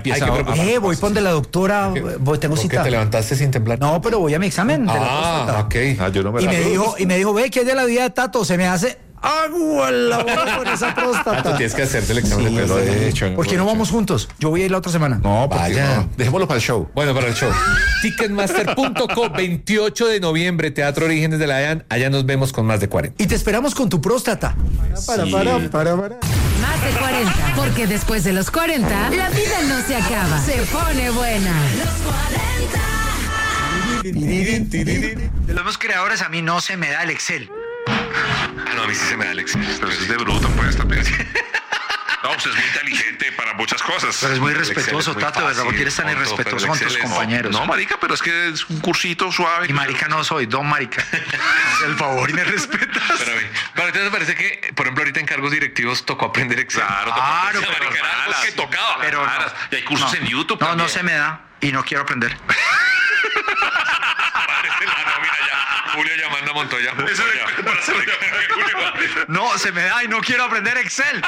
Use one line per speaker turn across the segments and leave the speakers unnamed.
empieza
voy por donde la doctora, tengo cita.
¿Te levantaste sin temblar?
No, pero voy a mi examen de la próstata.
Ok.
Yo no me
Y me dijo, ve, ¿qué es de la vida de Tato? Se me hace agua en la boca con esa
Tú
próstata.
tienes que hacerte el examen de
Lo
próstata.
he hecho.
¿Por qué no vamos juntos? Yo voy a ir la otra semana.
No,
Vaya.
no. Dejémoslo para el show.
Bueno, para el show. Ticketmaster.co, 28 de noviembre, Teatro Orígenes de la DEAN. Allá nos vemos con más de 40.
Y te esperamos con tu próstata. Para.
Más de 40, porque después de los 40, la vida no se acaba, se pone buena.
De los creadores a mí no se me da el Excel.
No, a mí sí se me da el Excel.
Pero es de bruto, pues, también. No, usted es muy inteligente para muchas cosas.
Pero es muy
El
respetuoso,
Excel es muy
Tato, ¿verdad?
fácil,
Porque eres tan
punto,
irrespetuoso
pero
con
el
tus
Excel es-
compañeros.
No, marica, pero es que es un cursito suave.
Y marica no soy, don marica. Haz el favor y me respetas.
Pero entonces me parece que, por ejemplo, ahorita en cargos directivos tocó aprender Excel.
Claro,
Claro,
pero
pero
era algo que tocaba.
Pero no.
Y hay cursos en YouTube.
No,
también.
no se me da y no quiero aprender.
Parece la nómina ya. Julio llamando a Montoya.
No, se me da y no quiero aprender Excel.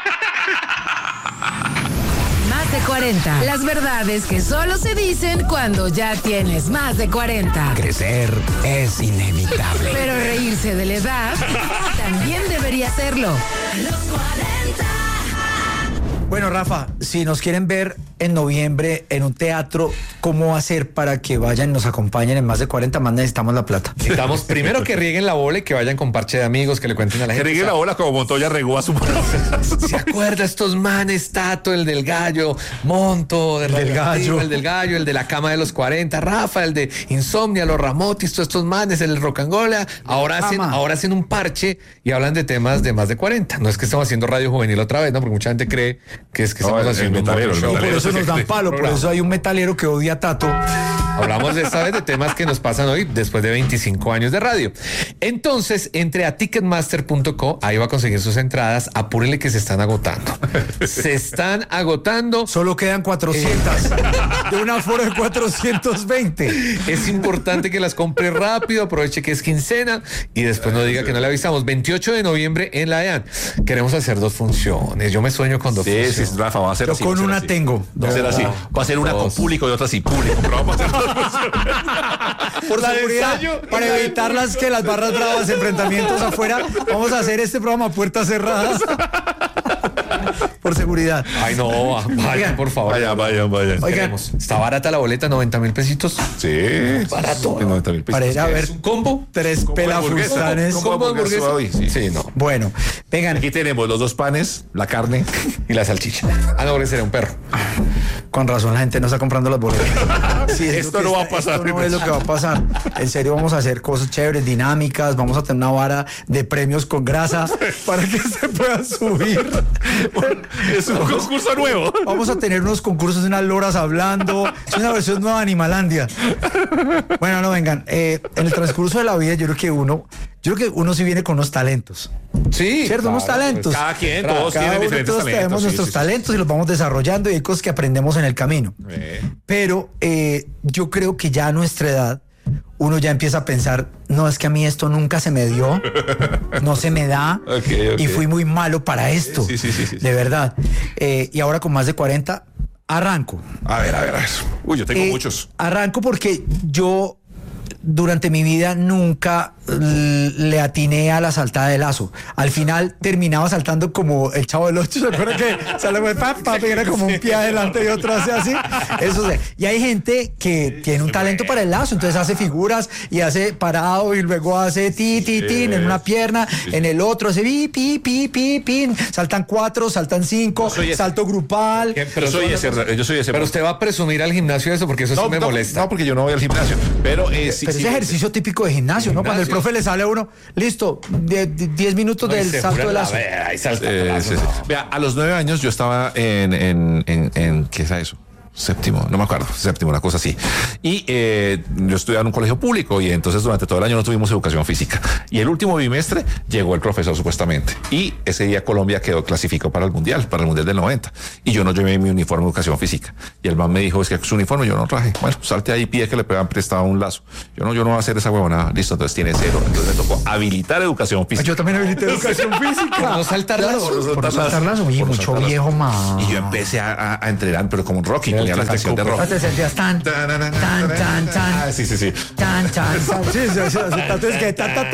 Más de 40, las verdades que solo se dicen cuando ya tienes más de 40.
Crecer es inevitable.
Pero reírse de la edad también debería serlo.
Bueno, Rafa, si nos quieren ver en noviembre en un teatro, ¿cómo hacer para que vayan y nos acompañen en más de 40? Más necesitamos la plata.
Necesitamos primero que rieguen la bola y que vayan con parche de amigos, que le cuenten a la
Que
gente.
rigue la bola como Montoya regó a su
¿Se acuerda estos manes, Tato, el del gallo, Monto,
El del gallo.
el del gallo, el de la cama de los 40, Rafa, el de Insomnia, los Ramotis, todos estos manes, el del Rocangola, ahora hacen un parche y hablan de temas de más de 40. No es que estamos haciendo radio juvenil otra vez, ¿no? Porque mucha gente cree que es que estamos haciendo un
metalero,
show.
Por eso nos dan palo, por eso hay un metalero que odia a Tato.
Hablamos esta vez de temas que nos pasan hoy después de 25 años de radio. Entonces, entre a ticketmaster.co, ahí va a conseguir sus entradas. Apúrele que se están agotando. Se están agotando.
Solo quedan 400. De un aforo de 420.
Es importante que las compre rápido, aproveche que es quincena y después no diga que no le avisamos. 28 de noviembre en la DEAN. Queremos hacer 2 funciones. Yo me sueño con 2 funciones.
Sí, Rafa, va a ser
Yo
así.
con
va a ser
una
así.
tengo.
Va a ser así. Va a ser una con público y otra sin público. Pero vamos a hacer
Por
La de
seguridad,
ensayo,
para
la de
evitar las barras bravas, enfrentamientos afuera, vamos a hacer este programa a puertas cerradas. Por seguridad.
Ay, no, vayan,
Oigan.
por favor.
Vayan.
Oigan.
Queremos. Está barata la boleta, 90,000 pesitos.
Sí.
Barato.
90,000
Para ir a ver
¿Es un combo?
3 pelafustanes.
¿Cómo hamburguesa hoy? Sí.
Sí, no.
Bueno, vengan,
Aquí tenemos los 2 panes, la carne.
Y la salchicha. Ah, no, porque sería un perro.
con razón la gente no está comprando las boletas. Sí, es
Esto
lo que
no va a pasar.
Esto no es lo que va a pasar. En serio, vamos a hacer cosas chéveres, dinámicas, vamos a tener una vara de premios con grasa para que se puedan subir.
Es un concurso nuevo.
Vamos a tener unos concursos de unas loras hablando. Es una versión nueva de Animalandia. Bueno, no, vengan. En el transcurso de la vida, yo creo que uno sí viene con unos talentos.
Sí.
¿Cierto? Unos talentos.
Cada quien,
Claro,
todos
Cada
tienen
uno,
diferentes
todos
talentos.
tenemos
sí,
nuestros
sí, sí.
talentos y los vamos desarrollando y hay cosas que aprendemos en el camino. Pero yo creo que ya a nuestra edad uno ya empieza a pensar, no, es que a mí esto nunca se me dio, no se me da
Ok.
y fui muy malo para esto,
Sí.
de verdad. Y ahora con más de 40, arranco.
A ver. Uy, yo tengo muchos.
Arranco porque yo durante mi vida nunca le atiné a la saltada de lazo. Al final terminaba saltando como el Chavo del Ocho. ¿Se acuerdan que sale con papá, era como un pie adelante y otro hace así? Eso sí. Y hay gente que tiene un talento para el lazo, entonces hace figuras y hace parado y luego hace tin en una pierna, en el otro hace pi. Saltan 4, saltan 5, salto grupal.
Pero
Yo soy ese.
Pero usted va a presumir al gimnasio eso porque eso sí me molesta.
No, porque yo no voy al gimnasio. Pero sí,
Pero
sí,
ese ejercicio típico de gimnasio, ¿no? Cuando el profe le sale a uno, listo, 10 minutos
No, y
del
se
salto
jura
de
la
lazo.
vera, ahí salta
Sí.
lazo, no.
Vea, a los 9 años yo estaba en ¿qué es eso? Séptimo, no me acuerdo, séptimo, una cosa así. Y yo estudiaba en un colegio público y entonces durante todo el año no tuvimos educación física. Y el último bimestre llegó el profesor supuestamente. Y ese día Colombia clasificó para el Mundial del 90. Y yo no llevé mi uniforme de educación física. Y el man me dijo, es que su uniforme yo no traje. Bueno, salte ahí, pide que le pegan prestado un lazo. Yo no voy a hacer esa huevonada. Listo, entonces tiene 0. Entonces me tocó habilitar educación física.
Yo también habilité educación física.
Por no saltar lazo.
Por no saltar lazo. Oye, mucho viejo más.
Y yo empecé a entrenar, pero como un Rocky. ponía la canción de rock.
Te sentías tan, tan.
Sí, sí, sí.
Tan. Sí, es que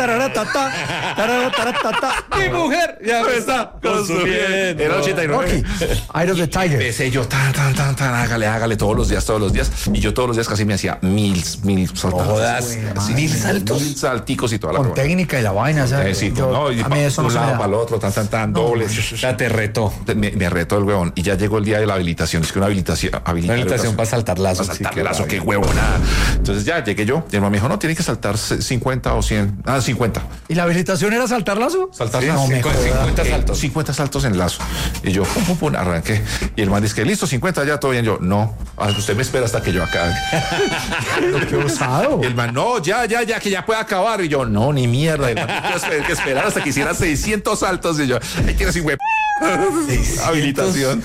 Mi mujer ya me está consumiendo.
Era 89.
Rocky, Eye of the Tiger.
Empecé yo, hágale todos los días. Y yo todos los días casi me hacía mil saltos.
No jodas.
Así,
1000 saltos.
1000 salticos y toda la
Con
cosa.
técnica y la vaina, ¿sabes?
Sí,
Yo-
no, y
a mí eso no
un
se me
lado
da.
para el otro, tan, dobles.
Ya te retó.
Me retó el huevón. Y ya llegó el día de la habilitación. Es que una habilitación.
Una habilitación para saltar lazos.
Para saltar
sí,
lazo,
rabia.
qué huevonada. Entonces ya llegué yo. Y el mamá me dijo, no, tiene que saltar 50 o 100. 50.
¿Y la habilitación era saltar lazo?
Saltar
Sí,
lazo.
no me
con
jodas.
50 saltos.
50 saltos en lazo. Y yo, pum, arranqué. Y el man dice que listo, 50, ya todo bien. Yo, no, usted me espera hasta que yo acabe.
Qué osado.
Y el man, no, ya, que ya puede acabar. Y yo, no, ni mierda. Y el man, hay que esperar hasta que hiciera 600 saltos. Y yo, ahí tienes sin web. Habilitación.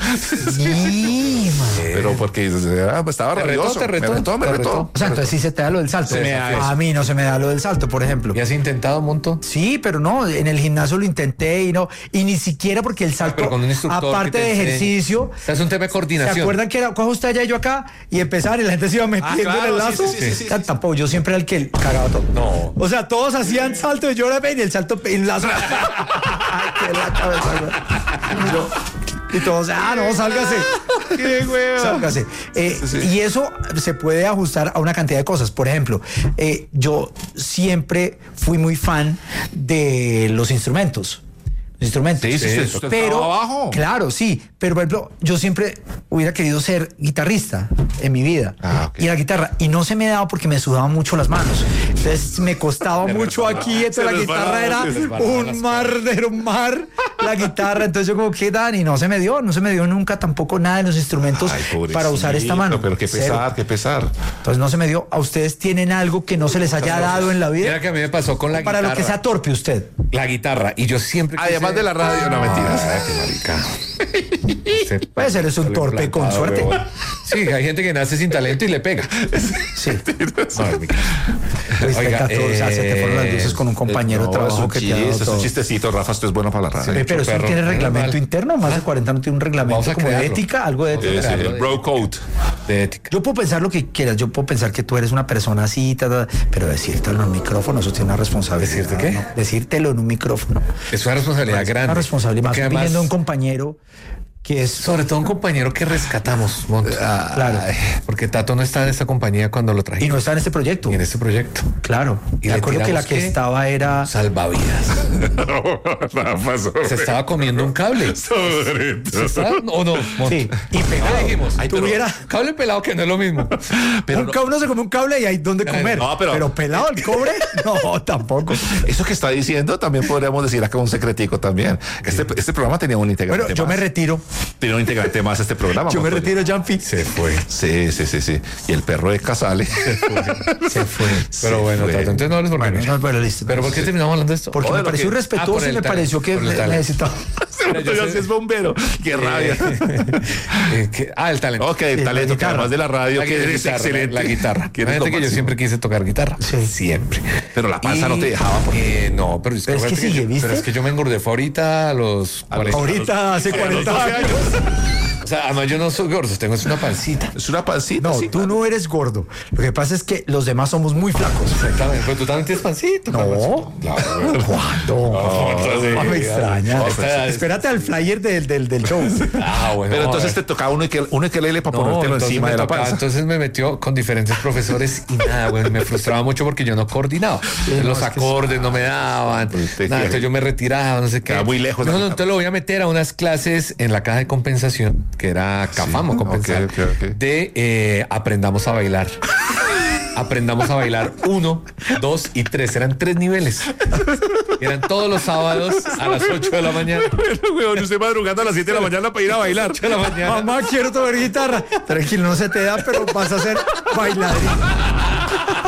Sí, man.
Pero porque estaba
Te retó,
rabioso.
te retó.
Me retó.
O sea, entonces sí se te da lo del salto.
Se me da eso.
A mí no se me da lo del salto, por ejemplo.
¿Y has intentado un montón?
Sí, pero no, en el gimnasio lo intenté y no, y ni siquiera porque el salto,
pero con un instructor
aparte
que te
de
enseñe.
ejercicio,
O sea, es un tema de
¿se
coordinación.
acuerdan que era, coja usted allá y yo acá? Y empezaban y la gente se iba metiendo
claro,
en el lazo.
sí.
Tampoco, yo siempre era el que cagaba todo.
No.
O sea, todos hacían salto y yo era y el salto en lazo. Ay, qué la cabeza, güey. Y todos, no, sálgase.
Qué hueva.
Sálgase. Y eso se puede ajustar a una cantidad de cosas. Por ejemplo, yo siempre fui muy fan de los instrumentos. Sí,
usted
pero
estaba abajo.
claro, sí, pero por ejemplo, yo siempre hubiera querido ser guitarrista en mi vida.
Ok.
Y la guitarra, y no se me daba porque me sudaban mucho las manos. Entonces me costaba mucho aquí, entonces la guitarra era un mar, la guitarra, entonces yo como que dan, y no se me dio nunca tampoco nada de los instrumentos
Ay, pobrecito,
para usar esta mano.
Pero qué
Cero.
pesar.
Entonces no se me dio. ¿A ustedes tienen algo que no se les haya dado en la vida?
Mira que a mí me pasó con la
Para
guitarra.
lo que sea torpe usted.
La guitarra. Y yo siempre
Además de la radio, no mentiras.
Qué marica.
Puede ser, es un torpe con
Plantado,
suerte.
huevón. Sí, hay gente que nace sin talento y le pega.
Sí.
Ay, mi cara.
Respecta todo, o sea, se te fueron las luces con un compañero de
No,
trabajo
es
que te ha dado
un
todo.
chistecito, Rafa, esto es bueno para la radio.
Pero eso
perro.
tiene reglamento
Normal.
interno, más de 40 no tiene un reglamento
Vamos a
como de
crearlo.
ética, algo de ética.
Sí, el bro code.
De ética.
Yo puedo pensar lo que quieras, yo puedo pensar que tú eres una persona así, pero decírtelo en un micrófono, eso tiene una responsabilidad.
¿Decirte qué?
¿no? Decírtelo en un micrófono.
Es una responsabilidad grande.
Una responsabilidad, más
Porque además,
viniendo de un compañero que es...
sobre todo un compañero que rescatamos, Monto.
Claro.
Porque Tato no está en esta compañía cuando lo trajimos.
Y no está en este proyecto.
Y en este proyecto.
Claro.
Y
Y
le
me acuerdo que la
tiramos,
que
¿qué?
estaba era...
Salvavidas.
Rafa,
Se estaba comiendo un cable. ¿Se estaba- ¿O no? Monto?
Sí, y
¿Qué
pegado.
dijimos?
Ay, pero-
Tuviera...
Cable pelado que no es lo mismo.
Pero
Uno se come un cable y hay donde comer.
No, pero-
pelado el cobre, no, tampoco.
Eso que está diciendo también podríamos decir acá un secretico también. Este programa tenía un integrante
Bueno, yo me
más.
retiro.
Tenía un integrante más este programa.
Yo me
Montoya.
retiro, Jampi.
Se fue.
Sí. Y el perro de Casale.
Se fue.
Pero bueno,
fue.
Tato, entonces no hables por
Bueno,
qué.
no, pero listo.
¿Pero por qué terminamos hablando de esto?
Porque
O de
me
lo
pareció
que-
irrespetuoso
por
y
el
me
talento,
pareció que
por el talento.
necesitaba.
Yo sí es bombero. Qué rabia.
El talento.
Ok, el
la
talento que
guitarra.
además de la radio,
La
que eres
guitarra,
excelente.
La guitarra.
Que eres lo
Fíjate que yo
máximo.
siempre quise tocar guitarra.
Sí.
Siempre.
Pero la panza no te dejaba.
No, pero es que,
Pero es que
acuérdate
sigue,
yo,
¿viste?
pero es que yo me engordé fue ahorita a los 40.
Ahorita hace 40 años.
O sea, además yo no soy gordo, tengo una pancita.
Es una pancita.
No,
sí.
tú no eres gordo. Lo que pasa es que los demás somos muy flacos.
Exactamente, pero tú también tienes pancita.
No.
Claro, güey.
¿Cuándo?
entonces,
No me
sí,
extraña.
no, espera,
Espérate al flyer del show.
Ah, bueno.
Pero entonces
a
te
ver.
tocaba uno que lele para
No,
ponértelo
entonces
encima
me
de la
tocaba-
panza.
Entonces me metió con diferentes profesores y nada, güey, me frustraba mucho porque yo no coordinaba. Los acordes no me daban.
Usted
Nada,
quiere.
entonces yo me retiraba, no sé qué.
Queda muy lejos la
No,
guitarra.
entonces lo voy a meter a unas clases en la caja de compensación, que era Cafamo Compensar,
ok.
de aprendamos a bailar. Aprendamos a bailar 1, 2 y 3. Eran 3 niveles. Eran todos los sábados a las 8 de la mañana.
Weón, usted madrugando a las 7 de la mañana para ir a bailar.
8 de la mañana.
Mamá, quiero tocar guitarra. Tranquilo, no se te da, pero vas a ser bailarín.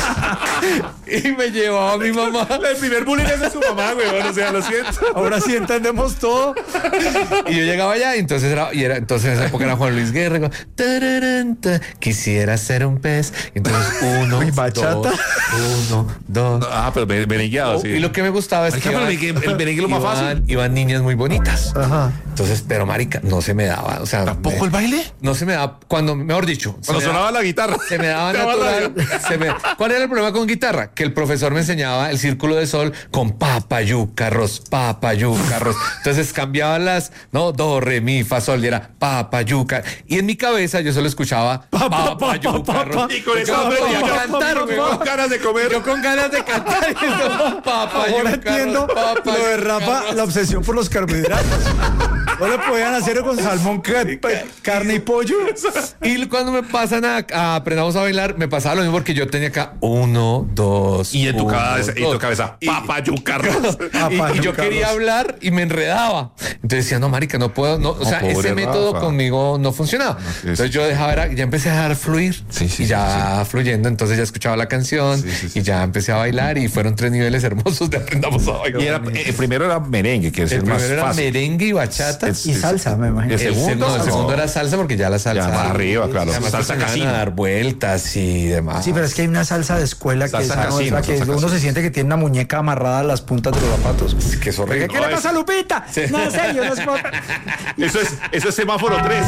Y me llevaba a mi mamá.
El primer bullying es de su mamá, güey. O sea, lo siento.
Ahora sí entendemos todo.
Y yo llegaba allá, y entonces entonces en esa época era Juan Luis Guerra. Tararán, quisiera ser un pez. Y entonces
Uy, bachata.
1, 2.
Ah, pero merengueado, sí.
Y lo que me gustaba es
Marica,
que
pero el merengue es lo más fácil.
iban niñas muy bonitas.
Ajá.
Entonces, pero marica, no se me daba. O sea,
¿Tampoco el baile?
no se me daba cuando, mejor dicho,
Cuando sonaba la guitarra.
se me daba natural. ¿Cuál era el problema con guitarra? Que el profesor me enseñaba el círculo de sol con papayucarros. Entonces cambiaban las, no, do, re, mi, fa, sol, y era papayuca. Y en mi cabeza yo solo escuchaba papayucarros.
Y con eso
aprendí a
aprendí a
cantar, güey.
con ganas de comer.
Yo con ganas de cantar. Y yo,
Ahora entiendo lo de Rafa, la obsesión por los carbohidratos. ¿No le podían hacer con salmón, carne y pollo?
Y cuando me pasan a aprendamos a bailar, me pasaba lo mismo porque yo tenía acá 1, 2.
Y en tu
1,
cabeza,
2.
papayucarros.
Y yo quería hablar y me enredaba. Entonces decía, no, marica, no puedo. No, o sea,
pobre
ese método
Rafa.
conmigo no funcionaba. Entonces yo ya empecé a dejar fluir. Y ya fluyendo, entonces ya escuchaba la canción y ya empecé a bailar y fueron 3 niveles hermosos de aprendamos a bailar.
Y el primero era merengue, que es el más
primero era
fácil.
merengue y bachata.
Y salsa, me imagino.
El segundo,
el segundo era salsa porque ya la salsa.
Ya más arriba, claro.
Además,
Salsa
salsa
casino.
a dar vueltas y demás.
Sí, pero es que hay una salsa de escuela que,
Salsa
esa no es
casino,
la que
salsa
uno
casino.
se siente que tiene una muñeca amarrada a las puntas de los zapatos.
Que es horrible.
¿Qué le pasa a Lupita? No sé, yo no sé.
Eso es semáforo 3.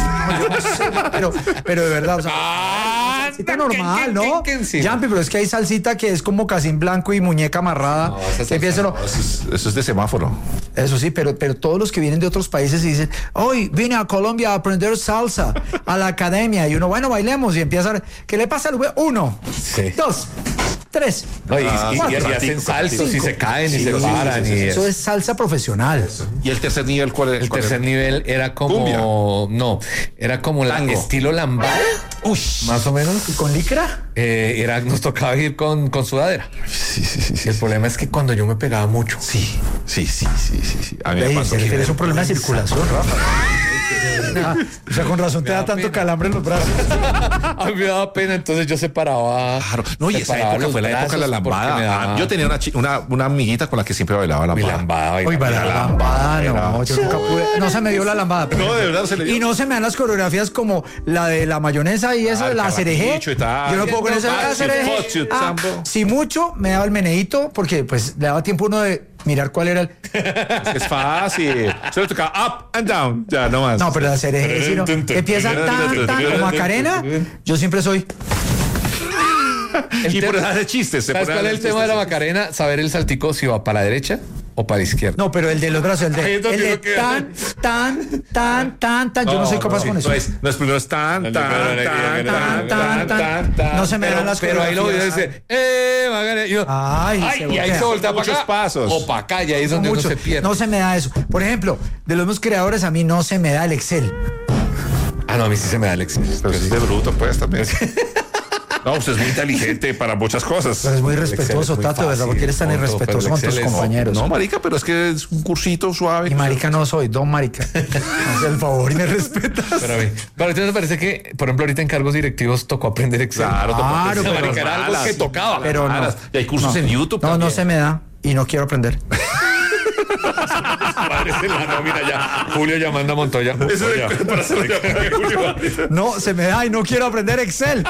Pero de verdad, o sea, salsita normal, ¿no? Jumpy, pero es que hay salsita que es como casín blanco y muñeca amarrada.
No, esa
Que empieza lo-
Eso es de semáforo.
Eso sí, pero todos los que vienen de otros países y dicen, hoy vine a Colombia a aprender salsa, a la academia, y uno, bueno, bailemos, y empieza a... ¿Qué le pasa al güey? 1,
Sí.
2, 3.
No, y
cuatro,
hacen saltos y se caen y se paran.
Eso es salsa profesional.
¿Y el tercer nivel cuál es?
El tercer nivel era como...
Cumbia.
No, era como
Tango.
estilo lambada. Más o menos.
¿Y con licra?
Nos tocaba ir con sudadera.
Sí.
El problema es que cuando yo me pegaba mucho.
Sí. A mí me
Ey,
pasó.
es un problema de circulación, Rafa. Ah, o sea, con razón te da tanto calambre en los brazos.
A mí me daba pena, entonces yo separaba.
Claro. No, y esa
separaba
época
los
fue la época de la
brazos porque me
lambada.
daba-
Yo tenía una amiguita con la que siempre bailaba
Mi
lambada.
lambada.
Uy, para la lambada, no, yo nunca pude. No se me dio la lambada. por
No,
ejemplo.
de verdad se le dio.
Y no se me dan las coreografías como la de la mayonesa y esa,
Ah, el
la cereje.
carraquillo y tal.
Yo no puedo con esa
Ah,
cereje.
sí, tambo.
Si mucho, me daba el meneíto, porque pues le daba tiempo uno de mirar cuál era el.
Es fácil. Solo tocaba up and down. Ya, no más.
No, pero la cereje, si no, empieza tan, como Macarena. Yo siempre soy.
Y por eso de chistes.
¿Sabes cuál es el tema de la Macarena? Saber el saltico si va para la derecha o para la izquierda.
No, pero el de los brazos, el
Ahí
de,
es donde
el de
uno queda.
tan. Yo no soy capaz con eso.
No es primero es tan.
No se me dan las
Pero ahí lo voy a
coreografías.
decir, Macarena. Y yo,
Ay,
y ahí se voltea para
Muchos
acá
pasos.
o para acá, y ahí es donde uno
Mucho.
se pierde.
No se me da eso. Por ejemplo, de los mismos creadores, a mí no se me da el Excel.
Ah, no, a mí sí se me da el Excel.
Pero es de bruto, pues, también. No, usted es muy inteligente para muchas cosas.
Pero es muy
Excel
respetuoso,
es muy
Tato, ¿verdad?
fácil,
Porque eres tan
punto,
irrespetuoso
pero
con
el
tus
Excel es-
compañeros.
No, marica, pero es que es un cursito suave.
Y marica no soy, don marica. Haz el favor y me respetas.
Pero a mí, pero a ti no te parece que, por ejemplo, ahorita en cargos directivos tocó aprender Excel.
Claro,
Claro,
tocó
pero
marica, era algo que tocaba.
Pero no.
Y hay cursos en YouTube
No,
también.
no se me da y no quiero aprender.
Padres en la nómina ya. Julio llamando a Montoya.
Eso
Montoya.
es para hacerlo ya, Julio.
No se me da y no quiero aprender Excel.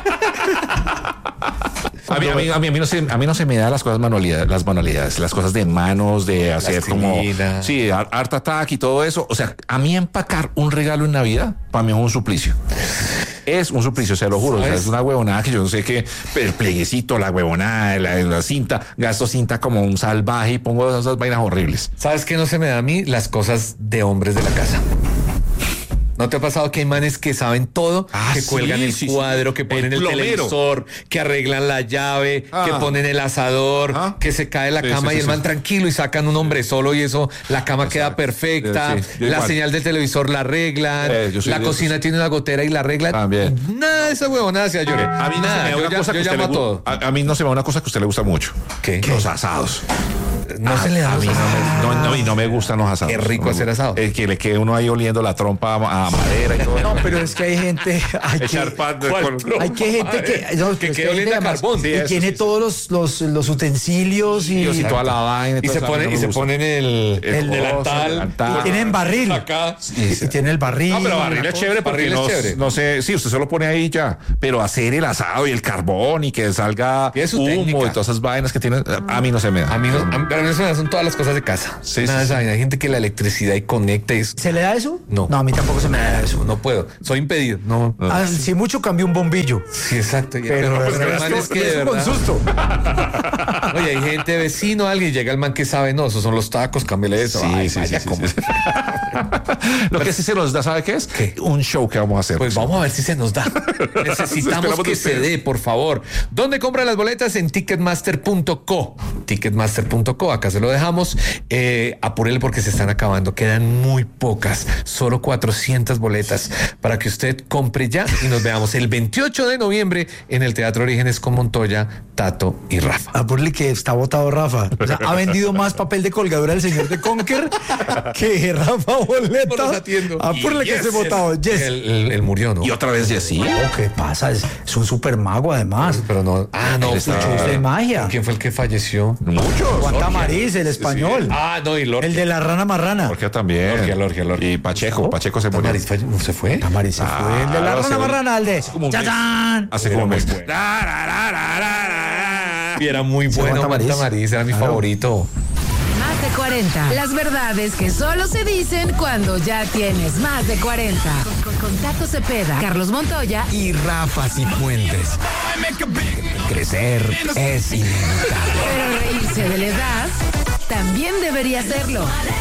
A mí no se me da las manualidades, las cosas de manos, de hacer como
Plastilina.
sí, art attack y todo eso. O sea, a mí empacar un regalo en Navidad para mí es un suplicio. Es un suplicio, se lo juro. O sea,
¿Sabes?
es una huevonada que yo no sé qué, el plieguecito, la huevonada, la cinta, gasto cinta como un salvaje y pongo esas vainas horribles.
¿Sabes qué no se me da a mí? Las cosas de hombres de la casa. ¿No te ha pasado que hay manes que saben todo?
Ah,
que
sí,
cuelgan el
sí, sí.
cuadro, que ponen
El
el
plomero.
televisor, que arreglan la llave,
Ah.
que ponen el asador,
Ah.
que se cae la
Sí,
cama
sí,
y
sí,
el man
sí.
tranquilo y sacan un hombre solo y eso, la cama queda perfecta,
Sí, yo
la
igual.
señal del televisor la arreglan,
Yo soy
la
de
cocina
esos.
tiene una gotera y la arreglan.
También.
Nada de esa huevonada se lloré.
A mí no se me da una cosa que
yo
a usted
llamo
le
a todo.
a mí no se me da una cosa que a usted le gusta mucho.
¿Qué?
Los asados.
no se le da
a mí y no me gustan los asados.
Qué rico hacer asado.
Que le quede uno ahí oliendo la trompa a madera y todo.
No, pero es que hay gente.
Echar pan
Hay que gente que. No,
que
pero es
quede
hay gente
oliendo a
además
carbón.
Sí,
y
eso
tiene
sí.
todos los utensilios y
toda la vaina.
Y se ponen el delantal.
y tienen barril.
Acá.
Y tiene el barril.
No, pero barril es chévere porque
Barril es chévere.
no sé, sí, usted se lo pone ahí ya, pero hacer el asado y el carbón y que salga
Tiene su
humo
técnica.
y todas esas vainas que tienen, a mí no se me da.
A mí no se me son todas las cosas de casa.
Sí,
Nada de
sí,
esa vaina. Hay gente que la electricidad y conecta y
¿Se le da eso?
No.
No, a mí tampoco se me da eso.
no puedo. Soy impedido. No.
Si mucho cambio un bombillo.
Sí, exacto.
Pero
pues,
el
el
resto-
man es que
y
de
eso con
verdad.
susto.
Oye, hay gente, vecino, alguien, llega el man que sabe, no, esos son los tacos, cámbiale eso.
Sí,
Ay,
sí,
vaya,
sí,
¿cómo?
sí. Lo que sí se nos da, ¿sabe qué es?
¿Qué?
Un show que vamos a hacer.
Pues vamos a ver si se nos da. Necesitamos
Esperamos
que
de
se
ustedes.
dé, por favor. ¿Dónde compran las boletas? En Ticketmaster.co. Ticketmaster.co, acá se lo dejamos. Apúrele porque se están acabando. Quedan muy pocas, solo 400 boletas para que usted compre ya y nos veamos el 28 de noviembre en el Teatro Orígenes con Montoya, Tato y Rafa.
Apúrele que está votado Rafa. O sea, ha vendido más papel de colgadura el señor de Conker que Rafa
Por los
Boletas.
atiendo.
Apúrele que
Yes.
se votado. Yes.
Él murió, ¿no?
Y otra vez Jessy.
¿Qué pasa? Es un super mago además.
Pero no. Ah, no.
Él está-
Shows de magia.
¿Quién fue el que falleció?
Muchos.
Juan Tamariz, el español.
Ah, no, y Lorca.
El de la rana marrana.
Lorgia también.
Lorgia.
Y Pacheco se murió.
Tamariz ¿no se fue?
Tamariz se fue. El de la rana marrana, el de.
como un mes.
¡Chachán!
Hace como un mes.
Y era muy
Sí,
bueno.
Juan
Juan
Tamariz.
Tamariz era mi
Claro.
favorito.
Más de 40. Las verdades que solo se dicen cuando ya tienes más de 40. Con Tato Cepeda, Carlos Montoya y
Y Rafa Cifuentes. Crecer es inevitable.
pero reírse de la edad también debería serlo.